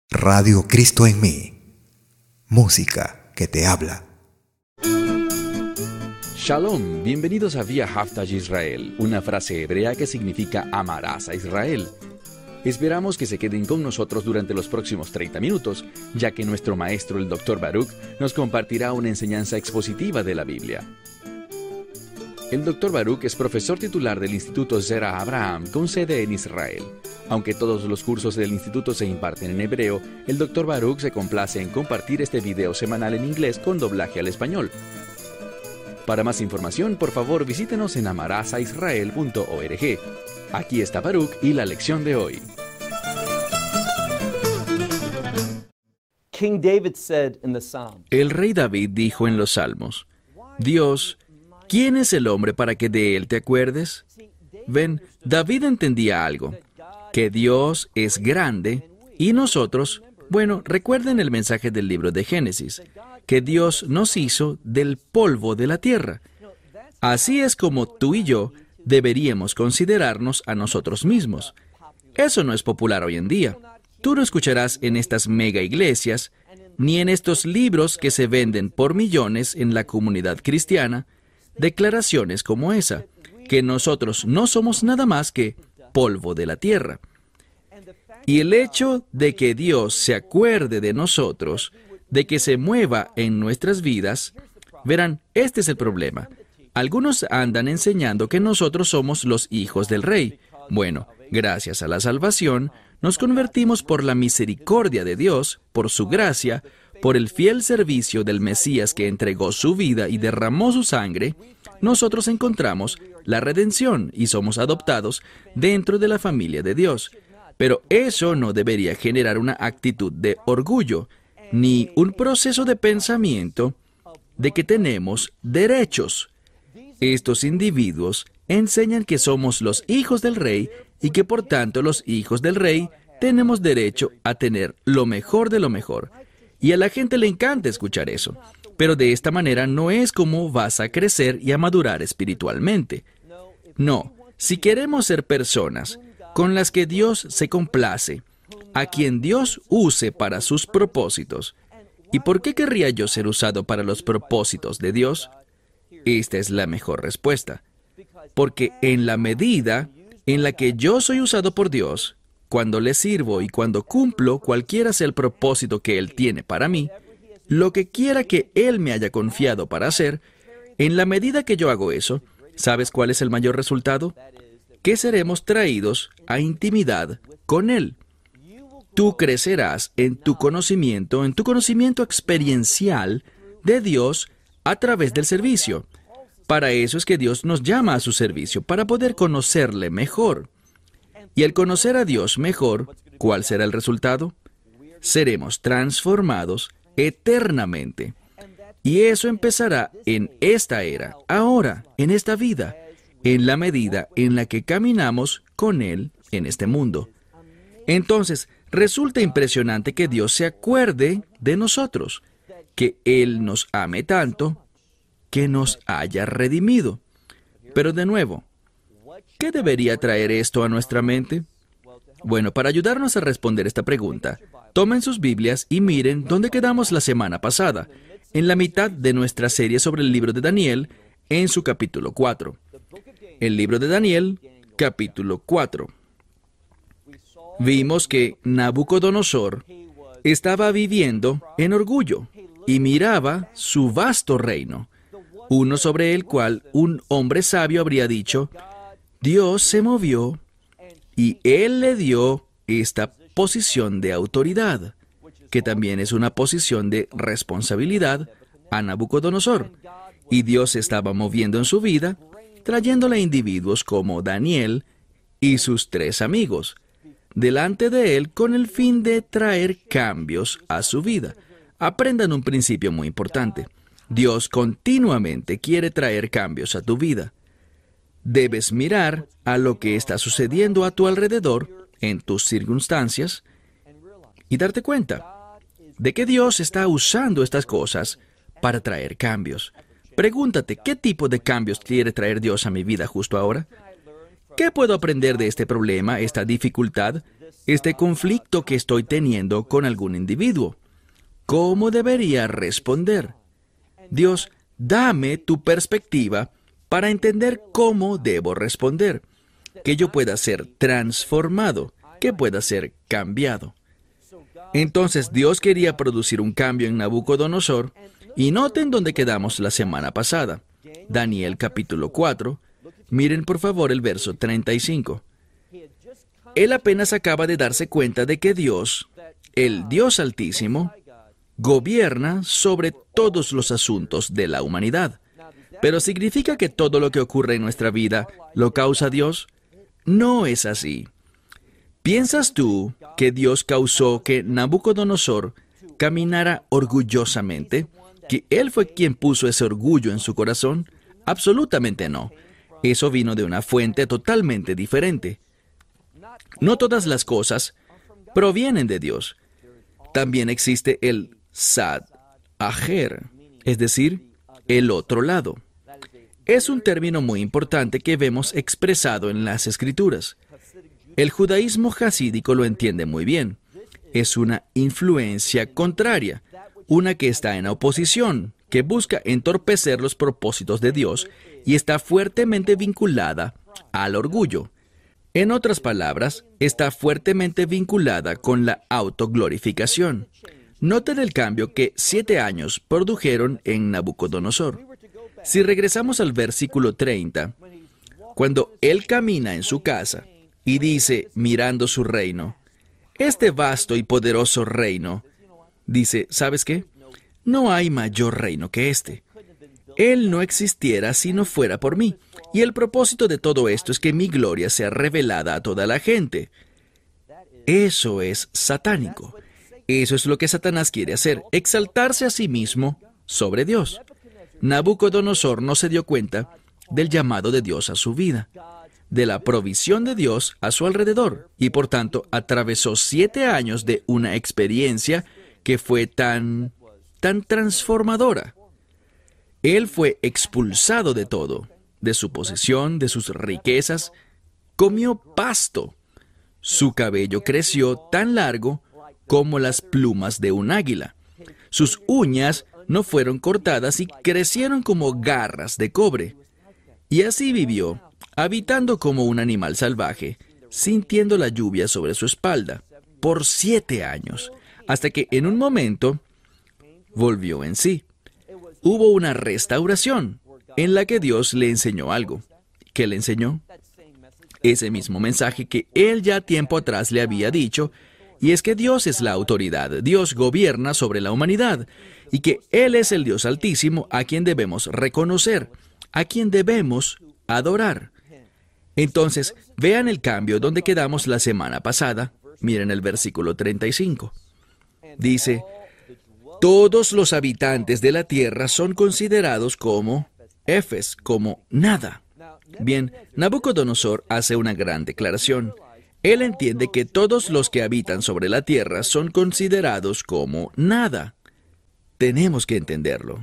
Radio Cristo en mí. Música que te habla. Shalom, bienvenidos a Vía Haftaj Israel, una frase hebrea que significa amarás a Israel. Esperamos que se queden con nosotros durante los próximos 30 minutos, ya que nuestro maestro, el Dr. Baruch, nos compartirá una enseñanza expositiva de la Biblia. El Dr. Baruch es profesor titular del Instituto Zera Abraham, con sede en Israel. Aunque todos los cursos del instituto se imparten en hebreo, el Dr. Baruch se complace en compartir este video semanal en inglés con doblaje al español. Para más información, por favor, visítenos en amarazaisrael.org. Aquí está Baruch y la lección de hoy. King David said in the Psalm, El rey David dijo en los Salmos, Dios, ¿quién es el hombre para que de él te acuerdes? Ven, David entendía algo, que Dios es grande y nosotros, bueno, recuerden el mensaje del libro de Génesis, que Dios nos hizo del polvo de la tierra. Así es como tú y yo deberíamos considerarnos a nosotros mismos. Eso no es popular hoy en día. Tú no escucharás en estas mega iglesias, ni en estos libros que se venden por millones en la comunidad cristiana, declaraciones como esa, que nosotros no somos nada más que polvo de la tierra. Y el hecho de que Dios se acuerde de nosotros, de que se mueva en nuestras vidas, verán, este es el problema. Algunos andan enseñando que nosotros somos los hijos del rey. Bueno, gracias a la salvación, nos convertimos por la misericordia de Dios, por su gracia, por el fiel servicio del Mesías que entregó su vida y derramó su sangre, nosotros encontramos la redención y somos adoptados dentro de la familia de Dios. Pero eso no debería generar una actitud de orgullo, ni un proceso de pensamiento de que tenemos derechos. Estos individuos enseñan que somos los hijos del rey y que por tanto los hijos del rey tenemos derecho a tener lo mejor de lo mejor. Y a la gente le encanta escuchar eso. Pero de esta manera no es como vas a crecer y a madurar espiritualmente. No, si queremos ser personas con las que Dios se complace, a quien Dios use para sus propósitos. ¿Y por qué querría yo ser usado para los propósitos de Dios? Esta es la mejor respuesta. Porque en la medida en la que yo soy usado por Dios, cuando le sirvo y cuando cumplo cualquiera sea el propósito que Él tiene para mí, lo que quiera que Él me haya confiado para hacer, en la medida que yo hago eso, ¿sabes cuál es el mayor resultado? Que seremos traídos a intimidad con Él. Tú crecerás en tu conocimiento experiencial de Dios a través del servicio. Para eso es que Dios nos llama a su servicio, para poder conocerle mejor. Y al conocer a Dios mejor, ¿cuál será el resultado? Seremos transformados eternamente. Y eso empezará en esta era, ahora, en esta vida, en la medida en la que caminamos con Él en este mundo. Entonces, resulta impresionante que Dios se acuerde de nosotros, que Él nos ame tanto, que nos haya redimido. Pero de nuevo, ¿qué debería traer esto a nuestra mente? Bueno, para ayudarnos a responder esta pregunta, tomen sus Biblias y miren dónde quedamos la semana pasada, en la mitad de nuestra serie sobre el libro de Daniel, en su capítulo 4. El libro de Daniel, capítulo 4. Vimos que Nabucodonosor estaba viviendo en orgullo y miraba su vasto reino, uno sobre el cual un hombre sabio habría dicho, Dios se movió y Él le dio esta posición de autoridad, que también es una posición de responsabilidad a Nabucodonosor. Y Dios se estaba moviendo en su vida, trayéndole a individuos como Daniel y sus 3 amigos, delante de él con el fin de traer cambios a su vida. Aprendan un principio muy importante. Dios continuamente quiere traer cambios a tu vida. Debes mirar a lo que está sucediendo a tu alrededor, en tus circunstancias, y darte cuenta de que Dios está usando estas cosas para traer cambios. Pregúntate, ¿qué tipo de cambios quiere traer Dios a mi vida justo ahora? ¿Qué puedo aprender de este problema, esta dificultad, este conflicto que estoy teniendo con algún individuo. ¿Cómo debería responder? Dios, dame tu perspectiva para entender cómo debo responder, que yo pueda ser transformado, que pueda ser cambiado. Entonces Dios quería producir un cambio en Nabucodonosor, y noten dónde quedamos la semana pasada. Daniel capítulo 4. Miren por favor el verso 35. Él apenas acaba de darse cuenta de que Dios, el Dios Altísimo, gobierna sobre todos los asuntos de la humanidad. ¿Pero significa que todo lo que ocurre en nuestra vida lo causa Dios? No es así. ¿Piensas tú que Dios causó que Nabucodonosor caminara orgullosamente? ¿Que Él fue quien puso ese orgullo en su corazón? Absolutamente no. Eso vino de una fuente totalmente diferente. No todas las cosas provienen de Dios. También existe el Sad Ajer, es decir, el otro lado. Es un término muy importante que vemos expresado en las Escrituras. El judaísmo jasídico lo entiende muy bien. Es una influencia contraria, una que está en oposición, que busca entorpecer los propósitos de Dios y está fuertemente vinculada al orgullo. En otras palabras, está fuertemente vinculada con la autoglorificación. Noten el cambio que 7 años produjeron en Nabucodonosor. Si regresamos al versículo 30, cuando él camina en su casa y dice, mirando su reino, este vasto y poderoso reino, dice, ¿sabes qué? No hay mayor reino que este. Él no existiera si no fuera por mí. Y el propósito de todo esto es que mi gloria sea revelada a toda la gente. Eso es satánico. Eso es lo que Satanás quiere hacer, exaltarse a sí mismo sobre Dios. Nabucodonosor no se dio cuenta del llamado de Dios a su vida, de la provisión de Dios a su alrededor, y por tanto atravesó 7 años de una experiencia que fue tan transformadora. Él fue expulsado de todo, de su posesión, de sus riquezas, comió pasto. Su cabello creció tan largo como las plumas de un águila. Sus uñas no fueron cortadas y crecieron como garras de cobre. Y así vivió, habitando como un animal salvaje, sintiendo la lluvia sobre su espalda, por 7 años, hasta que en un momento volvió en sí. Hubo una restauración en la que Dios le enseñó algo. ¿Qué le enseñó? Ese mismo mensaje que él ya tiempo atrás le había dicho, y es que Dios es la autoridad, Dios gobierna sobre la humanidad, y que Él es el Dios Altísimo a quien debemos reconocer, a quien debemos adorar. Entonces, vean el cambio donde quedamos la semana pasada. Miren el versículo 35. Dice, todos los habitantes de la tierra son considerados como efes, como nada. Bien, Nabucodonosor hace una gran declaración. Él entiende que todos los que habitan sobre la tierra son considerados como nada. Tenemos que entenderlo.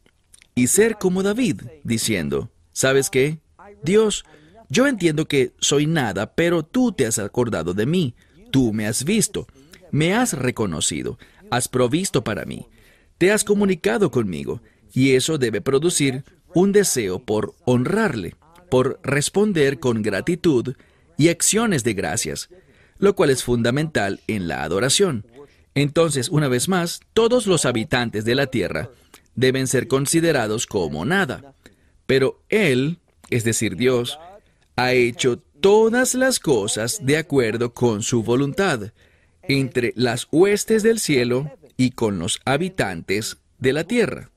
Y ser como David, diciendo, ¿sabes qué? Dios, yo entiendo que soy nada, pero tú te has acordado de mí. Tú me has visto, me has reconocido, has provisto para mí, te has comunicado conmigo, y eso debe producir un deseo por honrarle, por responder con gratitud y acciones de gracias, lo cual es fundamental en la adoración. Entonces, una vez más, todos los habitantes de la tierra deben ser considerados como nada. Pero Él, es decir, Dios, ha hecho todas las cosas de acuerdo con su voluntad, entre las huestes del cielo y con los habitantes de la tierra.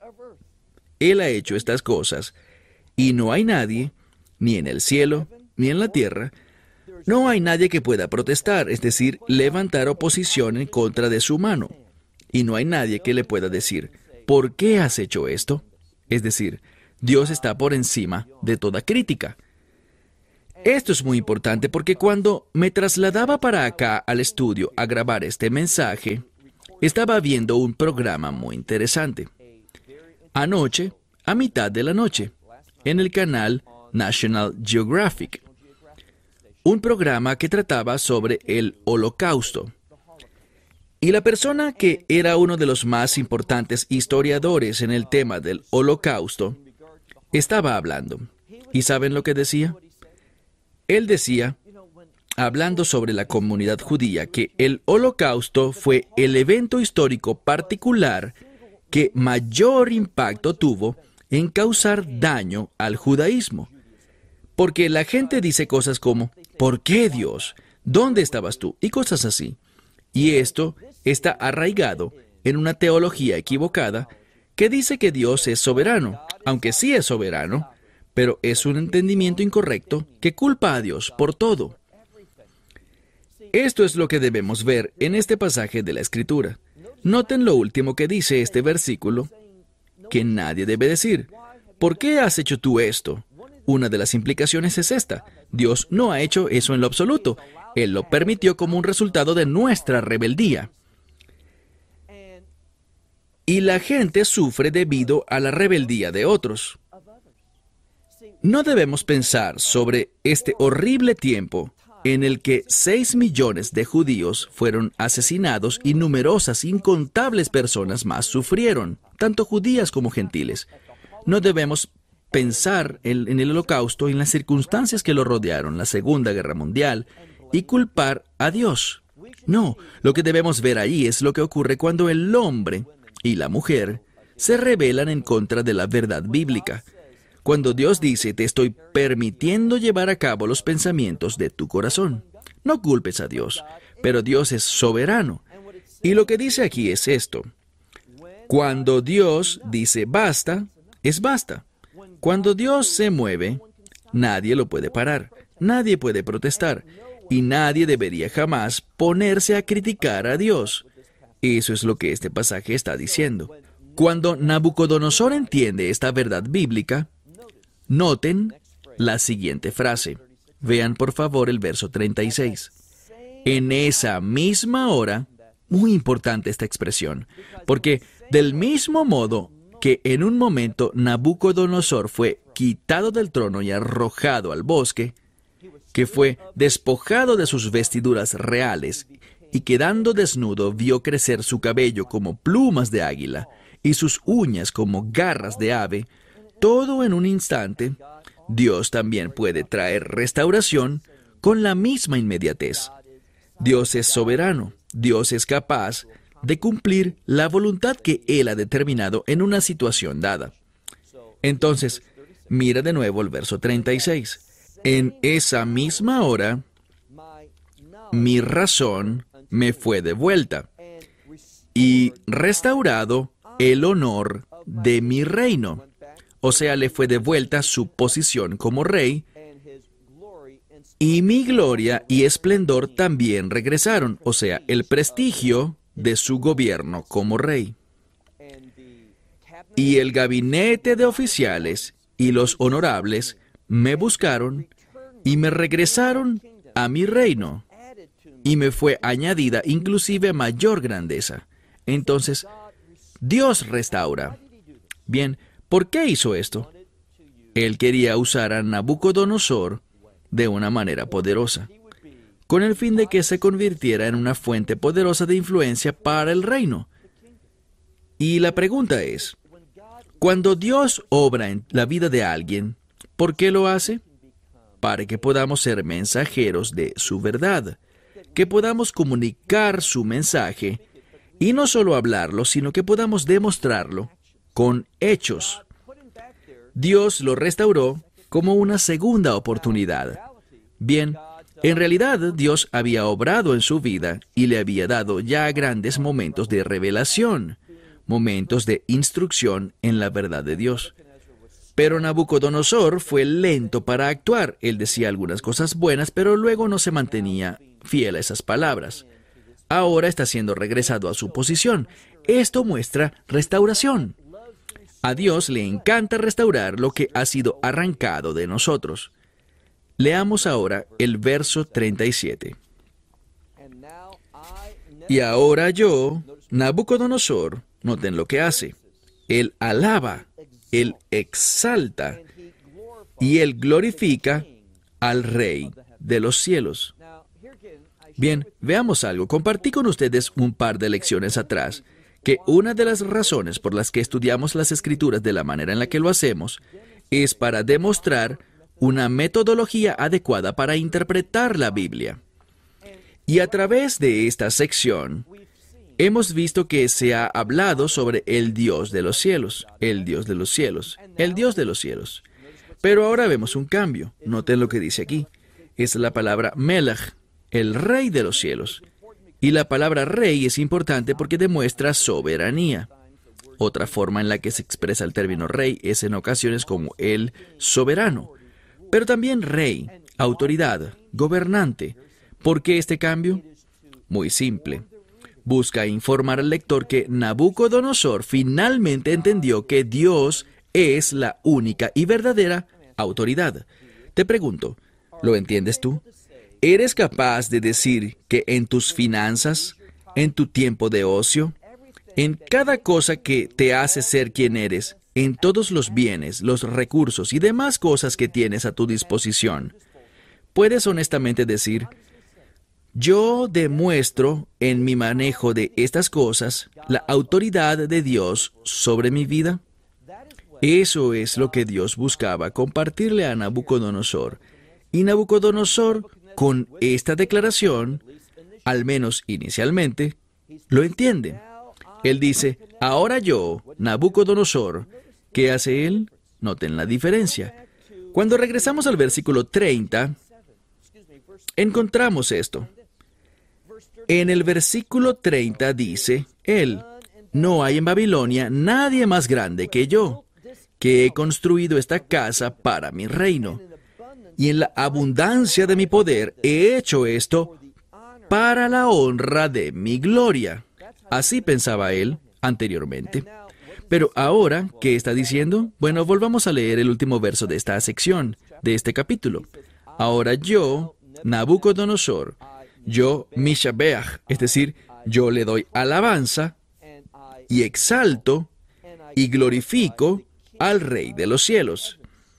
Él ha hecho estas cosas, y no hay nadie, ni en el cielo, ni en la tierra, no hay nadie que pueda protestar, es decir, levantar oposición en contra de su mano. Y no hay nadie que le pueda decir, ¿por qué has hecho esto? Es decir, Dios está por encima de toda crítica. Esto es muy importante porque cuando me trasladaba para acá al estudio a grabar este mensaje, estaba viendo un programa muy interesante. Anoche, a mitad de la noche, en el canal National Geographic. un programa que trataba sobre el Holocausto. Y la persona que era uno de los más importantes historiadores en el tema del Holocausto estaba hablando. ¿Y saben lo que decía? Él decía, hablando sobre la comunidad judía, que el Holocausto fue el evento histórico particular que mayor impacto tuvo en causar daño al judaísmo. Porque la gente dice cosas como, ¿por qué Dios? ¿Dónde estabas tú? Y cosas así. Y esto está arraigado en una teología equivocada que dice que Dios es soberano, aunque sí es soberano, pero es un entendimiento incorrecto que culpa a Dios por todo. Esto es lo que debemos ver en este pasaje de la Escritura. Noten lo último que dice este versículo, que nadie debe decir. ¿Por qué has hecho tú esto? Una de las implicaciones es esta. Dios no ha hecho eso en lo absoluto. Él lo permitió como un resultado de nuestra rebeldía. Y la gente sufre debido a la rebeldía de otros. No debemos pensar sobre este horrible tiempo en el que 6 millones de judíos fueron asesinados y numerosas, incontables personas más sufrieron, tanto judías como gentiles. No debemos pensar en el Holocausto y en las circunstancias que lo rodearon, la Segunda Guerra Mundial, y culpar a Dios. No, lo que debemos ver ahí es lo que ocurre cuando el hombre y la mujer se rebelan en contra de la verdad bíblica. Cuando Dios dice, te estoy permitiendo llevar a cabo los pensamientos de tu corazón. No culpes a Dios, pero Dios es soberano. Y lo que dice aquí es esto. Cuando Dios dice basta, es basta. Cuando Dios se mueve, nadie lo puede parar, nadie puede protestar, y nadie debería jamás ponerse a criticar a Dios. Eso es lo que este pasaje está diciendo. Cuando Nabucodonosor entiende esta verdad bíblica, noten la siguiente frase. Vean por favor el verso 36. En esa misma hora, muy importante esta expresión, porque del mismo modo que en un momento Nabucodonosor fue quitado del trono y arrojado al bosque, que fue despojado de sus vestiduras reales, y quedando desnudo vio crecer su cabello como plumas de águila, y sus uñas como garras de ave, todo en un instante, Dios también puede traer restauración con la misma inmediatez. Dios es soberano, Dios es capaz de cumplir la voluntad que Él ha determinado en una situación dada. Entonces, mira de nuevo el verso 36. En esa misma hora, mi razón me fue devuelta y restaurado el honor de mi reino. O sea, le fue devuelta su posición como rey, y mi gloria y esplendor también regresaron, o sea, el prestigio de su gobierno como rey. Y el gabinete de oficiales y los honorables me buscaron y me regresaron a mi reino, y me fue añadida inclusive mayor grandeza. Entonces, Dios restaura. Bien, ¿por qué hizo esto? Él quería usar a Nabucodonosor de una manera poderosa, con el fin de que se convirtiera en una fuente poderosa de influencia para el reino. Y la pregunta es, cuando Dios obra en la vida de alguien, ¿por qué lo hace? Para que podamos ser mensajeros de su verdad, que podamos comunicar su mensaje, y no solo hablarlo, sino que podamos demostrarlo con hechos. Dios lo restauró como una segunda oportunidad. Bien, en realidad Dios había obrado en su vida y le había dado ya grandes momentos de revelación, momentos de instrucción en la verdad de Dios. Pero Nabucodonosor fue lento para actuar. Él decía algunas cosas buenas, pero luego no se mantenía fiel a esas palabras. Ahora está siendo regresado a su posición. Esto muestra restauración. A Dios le encanta restaurar lo que ha sido arrancado de nosotros. Leamos ahora el verso 37. Y ahora yo, Nabucodonosor, noten lo que hace. Él alaba, él exalta y él glorifica al Rey de los cielos. Bien, veamos algo. Compartí con ustedes un par de lecciones atrás que una de las razones por las que estudiamos las Escrituras de la manera en la que lo hacemos es para demostrar una metodología adecuada para interpretar la Biblia. Y a través de esta sección, hemos visto que se ha hablado sobre el Dios de los cielos, el Dios de los cielos, el Dios de los cielos. Pero ahora vemos un cambio. Noten lo que dice aquí. Es la palabra Melech, el Rey de los cielos. Y la palabra Rey es importante porque demuestra soberanía. Otra forma en la que se expresa el término Rey es en ocasiones como el soberano. Pero también Rey, autoridad, gobernante. ¿Por qué este cambio? Muy simple. Busca informar al lector que Nabucodonosor finalmente entendió que Dios es la única y verdadera autoridad. Te pregunto, ¿lo entiendes tú? ¿Eres capaz de decir que en tus finanzas, en tu tiempo de ocio, en cada cosa que te hace ser quien eres, en todos los bienes, los recursos y demás cosas que tienes a tu disposición, puedes honestamente decir, yo demuestro en mi manejo de estas cosas la autoridad de Dios sobre mi vida? Eso es lo que Dios buscaba compartirle a Nabucodonosor. Y Nabucodonosor, con esta declaración, al menos inicialmente, lo entiende. Él dice, ahora yo, Nabucodonosor, ¿qué hace él? Noten la diferencia. Cuando regresamos al versículo 30, encontramos esto. En el versículo 30 dice, él, no hay en Babilonia nadie más grande que yo, que he construido esta casa para mi reino. Y en la abundancia de mi poder he hecho esto para la honra de mi gloria. Así pensaba él anteriormente. Pero ahora, ¿qué está diciendo? Bueno, volvamos a leer el último verso de esta sección, de este capítulo. Ahora yo, Nabucodonosor, yo, Mishabeach, es decir, yo le doy alabanza y exalto y glorifico al Rey de los cielos,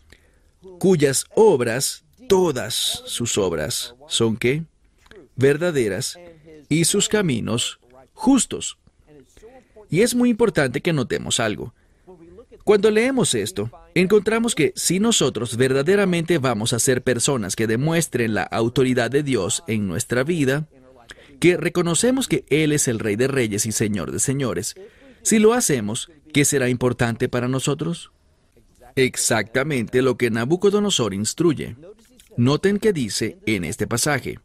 cuyas obras, todas sus obras, son ¿qué? Verdaderas, y sus caminos justos. Y es muy importante que notemos algo. Cuando leemos esto, encontramos que si nosotros verdaderamente vamos a ser personas que demuestren la autoridad de Dios en nuestra vida, que reconocemos que Él es el Rey de Reyes y Señor de Señores, si lo hacemos, ¿qué será importante para nosotros? Exactamente lo que Nabucodonosor instruye. Noten que dice en este pasaje,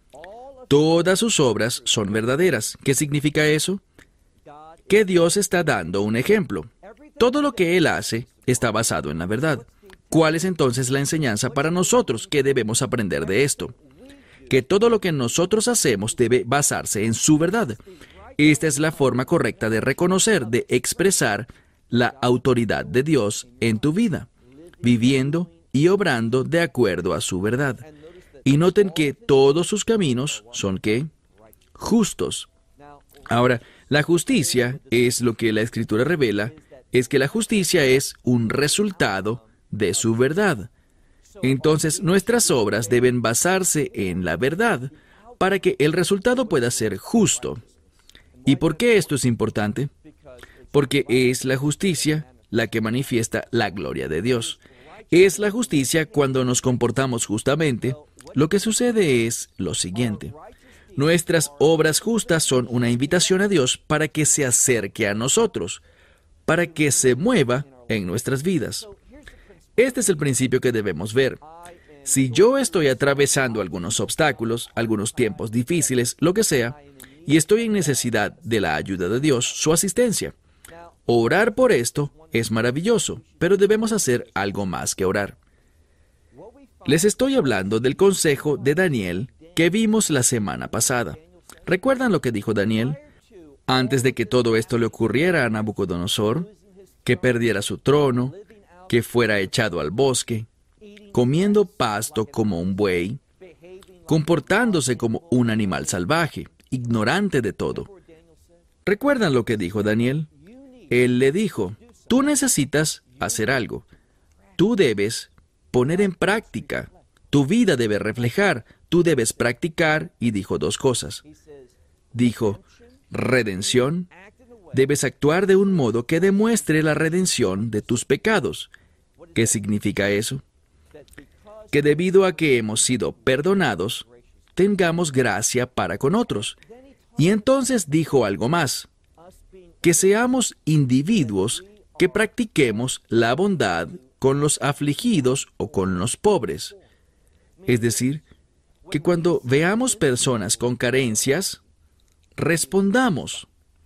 todas sus obras son verdaderas. ¿Qué significa eso? Que Dios está dando un ejemplo. Todo lo que Él hace está basado en la verdad. ¿Cuál es entonces la enseñanza para nosotros que debemos aprender de esto? Que todo lo que nosotros hacemos debe basarse en su verdad. Esta es la forma correcta de reconocer, de expresar la autoridad de Dios en tu vida, viviendo y obrando de acuerdo a su verdad. Y noten que todos sus caminos son ¿qué? Justos. Ahora, la justicia es lo que la Escritura revela, es que la justicia es un resultado de su verdad. Entonces, nuestras obras deben basarse en la verdad para que el resultado pueda ser justo. ¿Y por qué esto es importante? Porque es la justicia la que manifiesta la gloria de Dios. Es la justicia cuando nos comportamos justamente. Lo que sucede es lo siguiente. Nuestras obras justas son una invitación a Dios para que se acerque a nosotros, para que se mueva en nuestras vidas. Este es el principio que debemos ver. Si yo estoy atravesando algunos obstáculos, algunos tiempos difíciles, lo que sea, y estoy en necesidad de la ayuda de Dios, su asistencia, orar por esto es maravilloso, pero debemos hacer algo más que orar. Les estoy hablando del consejo de Daniel que vimos la semana pasada. ¿Recuerdan lo que dijo Daniel? Antes de que todo esto le ocurriera a Nabucodonosor, que perdiera su trono, que fuera echado al bosque, comiendo pasto como un buey, comportándose como un animal salvaje, ignorante de todo. ¿Recuerdan lo que dijo Daniel? Él le dijo, tú necesitas hacer algo. Tú debes poner en práctica tu vida debe reflejar, tú debes practicar, y dijo dos cosas. Dijo, redención, debes actuar de un modo que demuestre la redención de tus pecados. ¿Qué significa eso? Que debido a que hemos sido perdonados, tengamos gracia para con otros. Y entonces dijo algo más, que seamos individuos que practiquemos la bondad con los afligidos o con los pobres. Es decir, que cuando veamos personas con carencias, respondamos.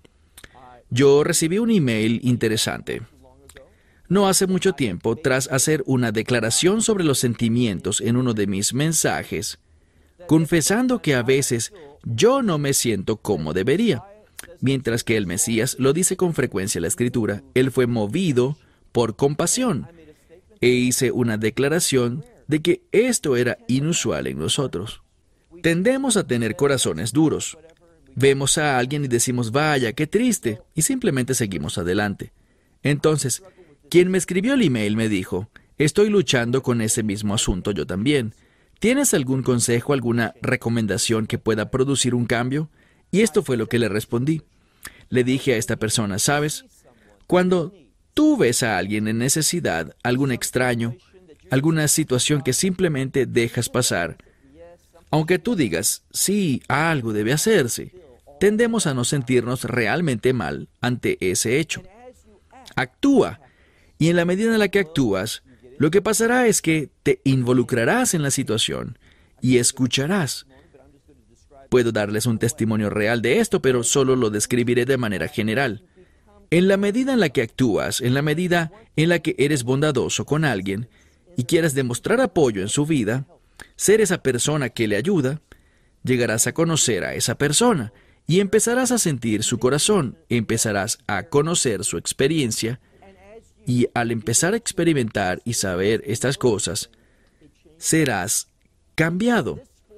Yo recibí un email interesante. No hace mucho tiempo, tras hacer una declaración sobre los sentimientos en uno de mis mensajes, confesando que a veces yo no me siento como debería, mientras que el Mesías lo dice con frecuencia en la Escritura, Él fue movido por compasión, e hice una declaración de que esto era inusual en nosotros. Tendemos a tener corazones duros. Vemos a alguien y decimos, vaya, qué triste, y simplemente seguimos adelante. Entonces, quien me escribió el email me dijo, estoy luchando con ese mismo asunto yo también. ¿Tienes algún consejo, alguna recomendación que pueda producir un cambio? Y esto fue lo que le respondí. Le dije a esta persona, ¿sabes? Cuando tú ves a alguien en necesidad, algún extraño, alguna situación que simplemente dejas pasar, aunque tú digas, sí, algo debe hacerse, tendemos a no sentirnos realmente mal ante ese hecho. Actúa, y en la medida en la que actúas, lo que pasará es que te involucrarás en la situación y escucharás. Puedo darles un testimonio real de esto, pero solo lo describiré de manera general. En la medida en la que actúas, en la medida en la que eres bondadoso con alguien y quieras demostrar apoyo en su vida, ser esa persona que le ayuda, llegarás a conocer a esa persona y empezarás a sentir su corazón, empezarás a conocer su experiencia, y al empezar a experimentar y saber estas cosas, serás cambiado.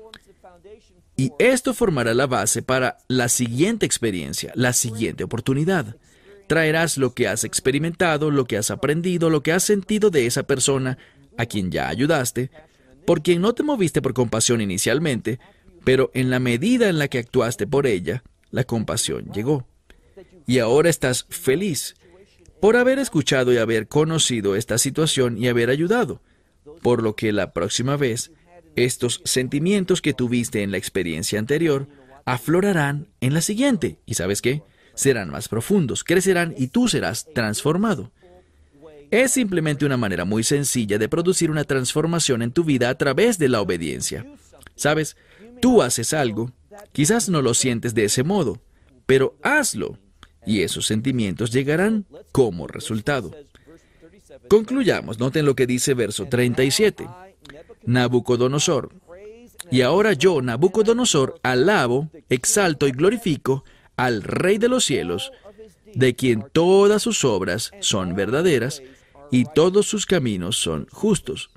Y esto formará la base para la siguiente experiencia, la siguiente oportunidad. Traerás lo que has experimentado, lo que has aprendido, lo que has sentido de esa persona a quien ya ayudaste, por quien no te moviste por compasión inicialmente, pero en la medida en la que actuaste por ella, la compasión llegó. Y ahora estás feliz por haber escuchado y haber conocido esta situación y haber ayudado, por lo que la próxima vez, estos sentimientos que tuviste en la experiencia anterior aflorarán en la siguiente. ¿Y sabes qué? Serán más profundos, crecerán y tú serás transformado. Es simplemente una manera muy sencilla de producir una transformación en tu vida a través de la obediencia. ¿Sabes? Tú haces algo, quizás no lo sientes de ese modo, pero hazlo, y esos sentimientos llegarán como resultado. Concluyamos, noten lo que dice verso 37. Nabucodonosor. Y ahora yo, Nabucodonosor, alabo, exalto y glorifico al Rey de los cielos, de quien todas sus obras son verdaderas y todos sus caminos son justos,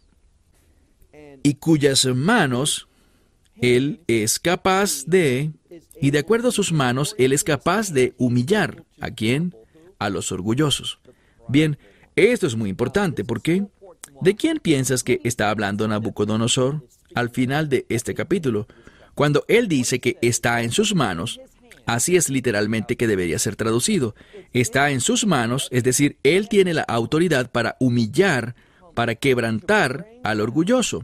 y cuyas manos Él es capaz de, y de acuerdo a sus manos, Él es capaz de humillar. ¿A quién? A los orgullosos. Bien, esto es muy importante. ¿Por qué? ¿De quién piensas que está hablando Nabucodonosor al final de este capítulo? Cuando él dice que está en sus manos, así es literalmente que debería ser traducido. Está en sus manos, es decir, él tiene la autoridad para humillar, para quebrantar al orgulloso.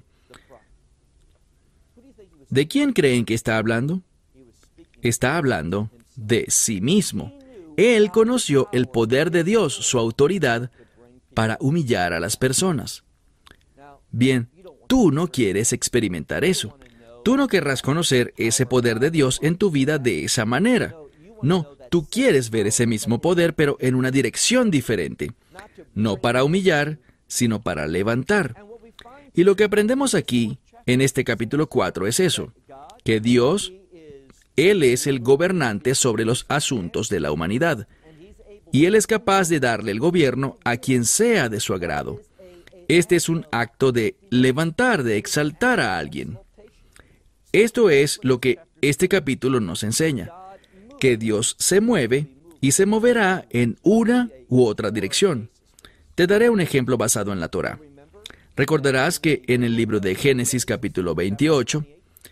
¿De quién creen que está hablando? Está hablando de sí mismo. Él conoció el poder de Dios, su autoridad, para humillar a las personas. Bien, tú no quieres experimentar eso. Tú no querrás conocer ese poder de Dios en tu vida de esa manera. No, tú quieres ver ese mismo poder, pero en una dirección diferente. No para humillar, sino para levantar. Y lo que aprendemos aquí, en este capítulo 4, es eso, que Dios, Él es el gobernante sobre los asuntos de la humanidad, y Él es capaz de darle el gobierno a quien sea de su agrado. Este es un acto de levantar, de exaltar a alguien. Esto es lo que este capítulo nos enseña, que Dios se mueve y se moverá en una u otra dirección. Te daré un ejemplo basado en la Torá. Recordarás que en el libro de Génesis capítulo 28,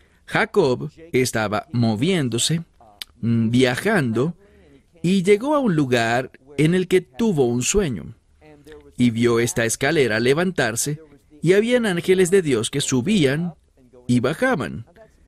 Jacob estaba moviéndose, viajando, y llegó a un lugar en el que tuvo un sueño. Y vio esta escalera levantarse, y habían ángeles de Dios que subían y bajaban.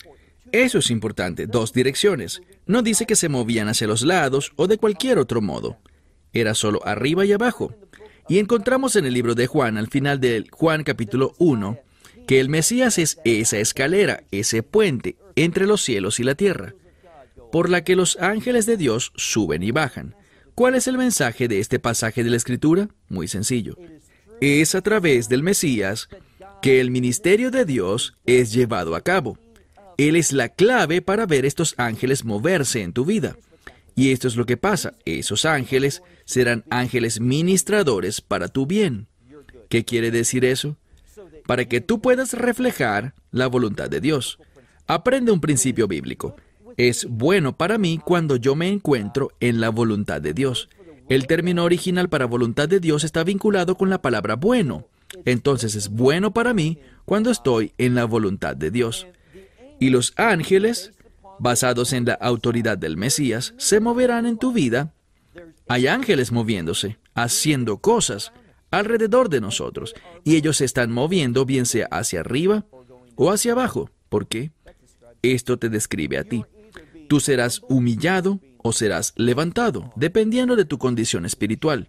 Eso es importante, 2 direcciones. No dice que se movían hacia los lados o de cualquier otro modo. Era solo arriba y abajo. Y encontramos en el libro de Juan, al final de Juan capítulo 1, que el Mesías es esa escalera, ese puente entre los cielos y la tierra, por la que los ángeles de Dios suben y bajan. ¿Cuál es el mensaje de este pasaje de la Escritura? Muy sencillo. Es a través del Mesías que el ministerio de Dios es llevado a cabo. Él es la clave para ver estos ángeles moverse en tu vida. Y esto es lo que pasa. Esos ángeles serán ángeles ministradores para tu bien. ¿Qué quiere decir eso? Para que tú puedas reflejar la voluntad de Dios. Aprende un principio bíblico. Es bueno para mí cuando yo me encuentro en la voluntad de Dios. El término original para voluntad de Dios está vinculado con la palabra bueno. Entonces es bueno para mí cuando estoy en la voluntad de Dios. Y los ángeles, basados en la autoridad del Mesías, se moverán en tu vida. Hay ángeles moviéndose, haciendo cosas alrededor de nosotros. Y ellos se están moviendo bien sea hacia arriba o hacia abajo. ¿Por qué? Esto te describe a ti. Tú serás humillado o serás levantado, dependiendo de tu condición espiritual.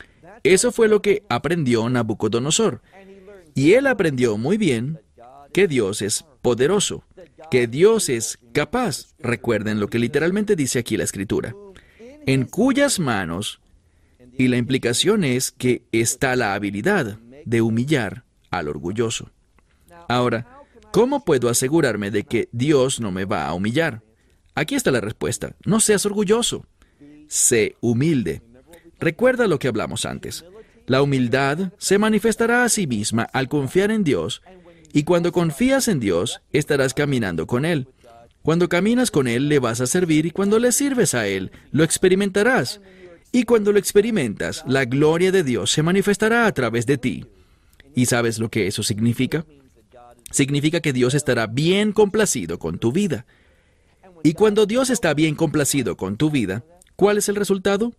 Eso fue lo que aprendió Nabucodonosor. Y él aprendió muy bien que Dios es poderoso, que Dios es capaz. Recuerden lo que literalmente dice aquí la Escritura. En cuyas manos, y la implicación es que está la habilidad de humillar al orgulloso. Ahora, ¿cómo puedo asegurarme de que Dios no me va a humillar? Aquí está la respuesta. No seas orgulloso. Sé humilde. Recuerda lo que hablamos antes. La humildad se manifestará a sí misma al confiar en Dios, y cuando confías en Dios, estarás caminando con Él. Cuando caminas con Él, le vas a servir, y cuando le sirves a Él, lo experimentarás. Y cuando lo experimentas, la gloria de Dios se manifestará a través de ti. ¿Y sabes lo que eso significa? Significa que Dios estará bien complacido con tu vida. Y cuando Dios está bien complacido con tu vida, ¿cuál es el resultado?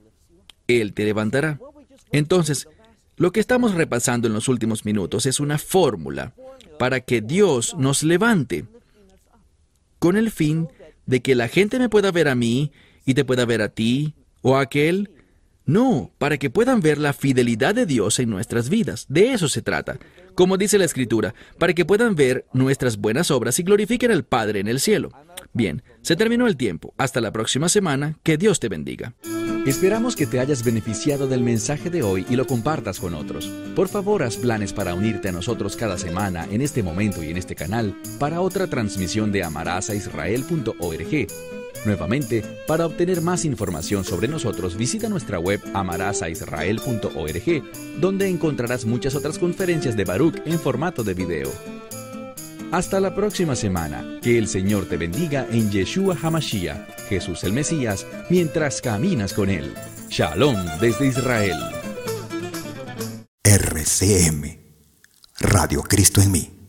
Él te levantará. Entonces, lo que estamos repasando en los últimos minutos es una fórmula para que Dios nos levante, con el fin de que la gente me pueda ver a mí y te pueda ver a ti o a aquel. No, para que puedan ver la fidelidad de Dios en nuestras vidas. De eso se trata. Como dice la Escritura, para que puedan ver nuestras buenas obras y glorifiquen al Padre en el cielo. Bien, se terminó el tiempo. Hasta la próxima semana. Que Dios te bendiga. Esperamos que te hayas beneficiado del mensaje de hoy y lo compartas con otros. Por favor, haz planes para unirte a nosotros cada semana en este momento y en este canal para otra transmisión de amarasaisrael.org. Nuevamente, para obtener más información sobre nosotros, visita nuestra web amarasaisrael.org, donde encontrarás muchas otras conferencias de Baruch en formato de video. Hasta la próxima semana. Que el Señor te bendiga en Yeshua HaMashiach, Jesús el Mesías, mientras caminas con Él. Shalom desde Israel. RCM, Radio Cristo en mí.